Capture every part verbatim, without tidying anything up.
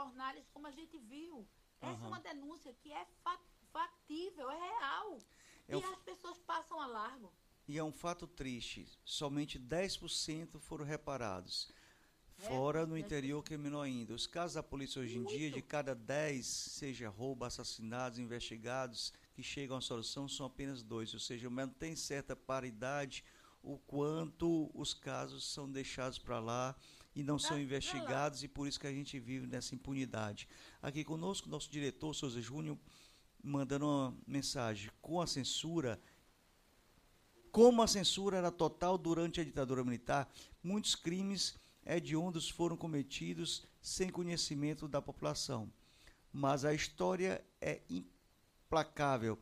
fornalhas, como a gente viu. Essa Uhum. é uma denúncia que é fa factível, é real. É E um, as pessoas passam a largo. e é um fato triste, somente dez por cento foram reparados. É, Fora no dez por interior cento. que é menor ainda. Os casos da polícia hoje em dia, de Muito. cada dez, seja roubo, assassinados, investigados, que chegam à solução, são apenas dois. Ou seja, mantém certa paridade o quanto os casos são deixados para lá e não são Pra, pra lá. investigados, e por isso que a gente vive nessa impunidade. Aqui conosco, nosso diretor, Souza Júnior, mandando uma mensagem: com a censura, como a censura era total durante a ditadura militar, muitos crimes hediondos foram cometidos sem conhecimento da população. Mas a história é implacável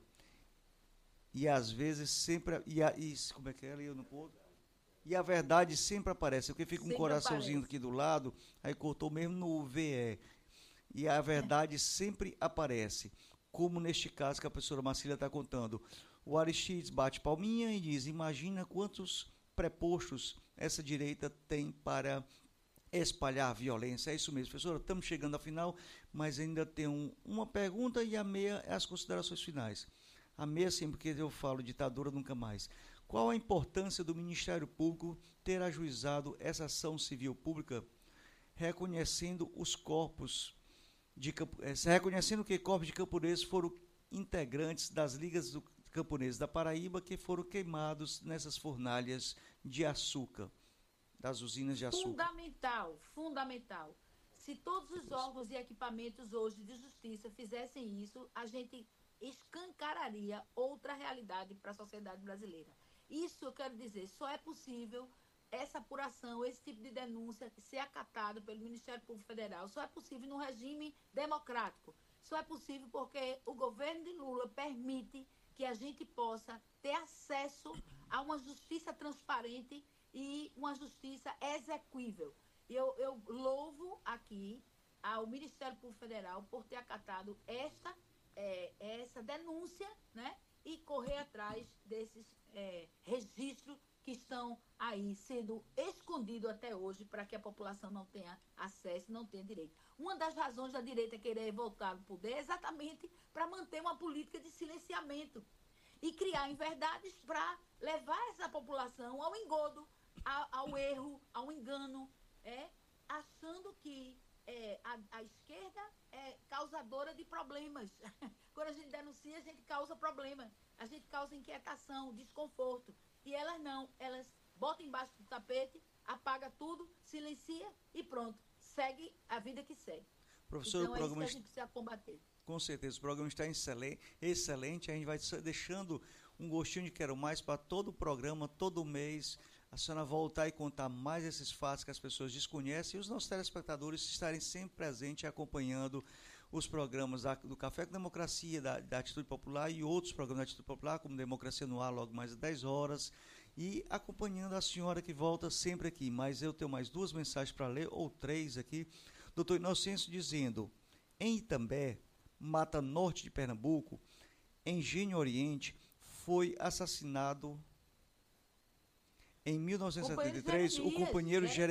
e às vezes sempre e, a, e como é que é, eu não posso, e a verdade sempre aparece. Porque fica um Sempre coraçãozinho aqui aparece. do lado, aí cortou mesmo no V E. E a verdade sempre aparece, como neste caso que a professora Marcília está contando. O Aristides bate palminha e diz: imagina quantos prepostos essa direita tem para espalhar violência. É isso mesmo, professora, estamos chegando ao final, mas ainda tem um, uma pergunta, e a meia é as considerações finais. A meia, sim, porque eu falo ditadura nunca mais. Qual a importância do Ministério Público ter ajuizado essa ação civil pública, reconhecendo os corpos de reconhecendo que corpos de camponeses foram integrantes das ligas do camponeses da Paraíba, que foram queimados nessas fornalhas de açúcar, das usinas de açúcar? Fundamental, fundamental. Se todos os órgãos e equipamentos hoje de justiça fizessem isso, a gente escancararia outra realidade para a sociedade brasileira. Isso eu quero dizer, só é possível essa apuração, esse tipo de denúncia ser acatado pelo Ministério Público Federal, só é possível num regime democrático. Só é possível porque o governo de Lula permite que a gente possa ter acesso a uma justiça transparente e uma justiça exequível. Eu, eu louvo aqui ao Ministério Público Federal por ter acatado esta, é, essa denúncia, né? E correr atrás desses é, registros que estão aí sendo escondidos até hoje para que a população não tenha acesso, não tenha direito. Uma das razões da direita querer voltar ao poder é exatamente para manter uma política de silenciamento e criar inverdades para levar essa população ao engodo, ao, ao erro, ao engano, é, achando que é, a, a esquerda é causadora de problemas. Quando a gente denuncia, a gente causa problema, a gente causa inquietação, desconforto. E elas não, elas botam embaixo do tapete, apaga tudo, silencia e pronto, segue a vida que segue. Professor, Então o é isso que programa a gente precisa combater. Com certeza, o programa está excelente. A gente vai deixando um gostinho de quero mais para todo o programa, todo mês. A senhora voltar e contar mais esses fatos que as pessoas desconhecem, e os nossos telespectadores estarem sempre presentes acompanhando os programas da, do Café com Democracia, da, da Atitude Popular, e outros programas da Atitude Popular, como Democracia no Ar, logo mais às dez horas, e acompanhando a senhora que volta sempre aqui. Mas eu tenho mais duas mensagens para ler, ou três aqui. Doutor Inocêncio dizendo: em Itambé, Mata Norte de Pernambuco, em Engenho Oriente, foi assassinado em mil novecentos e setenta e três o companheiro Jeremias.